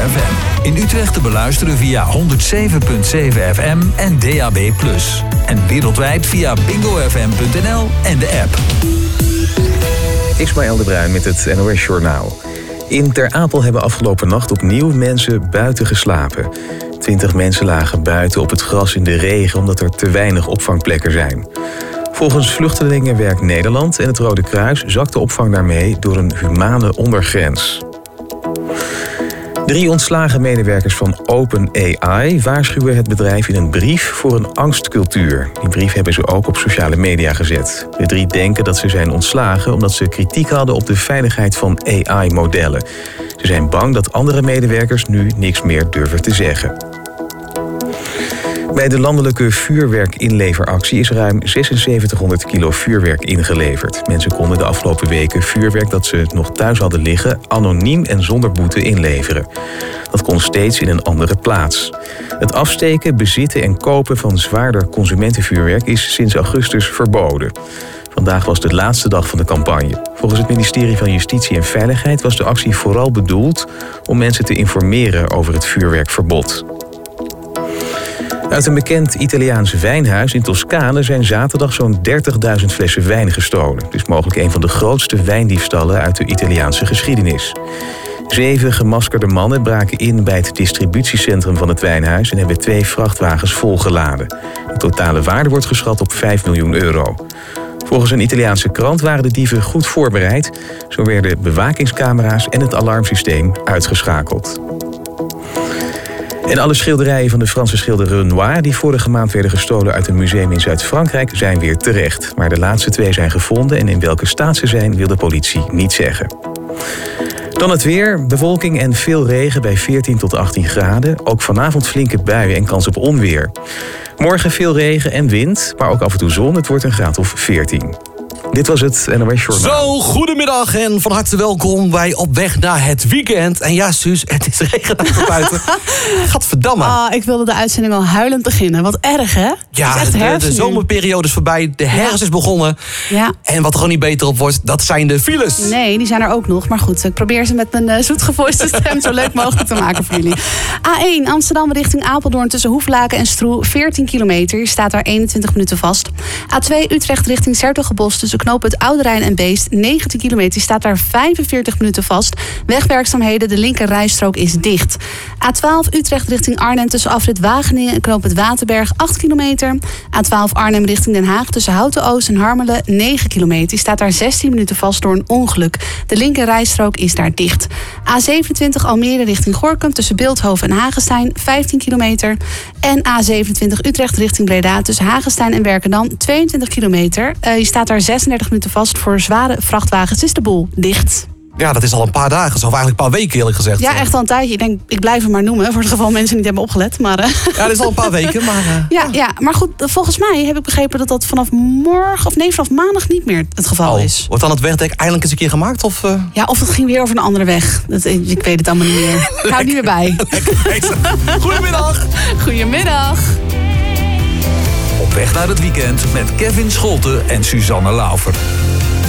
FM. In Utrecht te beluisteren via 107.7 FM en DAB+. En wereldwijd via bingofm.nl en de app. Ismaël de Bruin met het NOS Journaal. In Ter Apel hebben afgelopen nacht opnieuw mensen buiten geslapen. 20 mensen lagen buiten op het gras in de regen omdat er te weinig opvangplekken zijn. Volgens Vluchtelingenwerk Nederland en het Rode Kruis zakt de opvang daarmee door een humane ondergrens. 3 ontslagen medewerkers van OpenAI waarschuwen het bedrijf in een brief voor een angstcultuur. Die brief hebben ze ook op sociale media gezet. De 3 denken dat ze zijn ontslagen omdat ze kritiek hadden op de veiligheid van AI-modellen. Ze zijn bang dat andere medewerkers nu niks meer durven te zeggen. Bij de landelijke vuurwerkinleveractie is ruim 7600 kilo vuurwerk ingeleverd. Mensen konden de afgelopen weken vuurwerk dat ze nog thuis hadden liggen anoniem en zonder boete inleveren. Dat kon steeds in een andere plaats. Het afsteken, bezitten en kopen van zwaarder consumentenvuurwerk is sinds augustus verboden. Vandaag was de laatste dag van de campagne. Volgens het ministerie van Justitie en Veiligheid was de actie vooral bedoeld om mensen te informeren over het vuurwerkverbod. Uit een bekend Italiaans wijnhuis in Toscane zijn zaterdag zo'n 30.000 flessen wijn gestolen. Het is mogelijk een van de grootste wijndiefstallen uit de Italiaanse geschiedenis. 7 gemaskerde mannen braken in bij het distributiecentrum van het wijnhuis en hebben 2 vrachtwagens volgeladen. De totale waarde wordt geschat op €5 miljoen. Volgens een Italiaanse krant waren de dieven goed voorbereid. Zo werden bewakingscamera's en het alarmsysteem uitgeschakeld. En alle schilderijen van de Franse schilder Renoir die vorige maand werden gestolen uit een museum in Zuid-Frankrijk zijn weer terecht. Maar de laatste 2 zijn gevonden en in welke staat ze zijn wil de politie niet zeggen. Dan het weer, bewolking en veel regen bij 14 tot 18 graden. Ook vanavond flinke buien en kans op onweer. Morgen veel regen en wind, maar ook af en toe zon. Het wordt een graad of 14. Dit was het NOS Journaal. Zo, goedemiddag en van harte welkom bij Op Weg naar het Weekend. En ja, Suus, het is regenachtig buiten. Gadverdamme. Ik wilde de uitzending al huilend beginnen. Wat erg, hè? Ja, het is echt de zomerperiode is voorbij. De herfst is begonnen. Ja. En wat er gewoon niet beter op wordt, dat zijn de files. Nee, die zijn er ook nog. Maar goed, ik probeer ze met mijn zoetgevoiste stem zo leuk mogelijk te maken voor jullie. A1 Amsterdam richting Apeldoorn tussen Hoeflaken en Stroe. 14 kilometer. Je staat daar 21 minuten vast. A2 Utrecht richting 's-Hertogenbosch tussen knooppunt Oude Rijn en Beest. 19 kilometer. Je staat daar 45 minuten vast. Wegwerkzaamheden. De linker rijstrook is dicht. A12 Utrecht richting Arnhem tussen afrit Wageningen en knooppunt Waterberg. 8 kilometer. A12 Arnhem richting Den Haag tussen Houten-Oost en Harmelen. 9 kilometer. Je staat daar 16 minuten vast door een ongeluk. De linker rijstrook is daar dicht. A27 Almere richting Gorinchem tussen Bilthoven en Hagestein. 15 kilometer. En A27 Utrecht richting Breda tussen Hagestein en Werkendam. 22 kilometer. Je staat daar 36 minuten vast voor zware vrachtwagens. Is de boel dicht. Ja, dat is al een paar dagen. Of eigenlijk een paar weken eerlijk gezegd. Ja, echt al een tijdje. Ik denk, ik blijf hem maar noemen. Voor het geval mensen niet hebben opgelet. Maar, Ja, dat is al een paar weken. Maar, ja, maar goed, volgens mij heb ik begrepen dat vanaf vanaf maandag niet meer het geval is. Wordt dan het wegdek eindelijk eens een keer gemaakt? Of, Ja, of het ging weer over een andere weg. Ik weet het allemaal niet meer. Ik hou niet meer bij. Goedemiddag. Goedemiddag. Op weg naar het weekend met Kevin Scholten en Suzanne Laufer.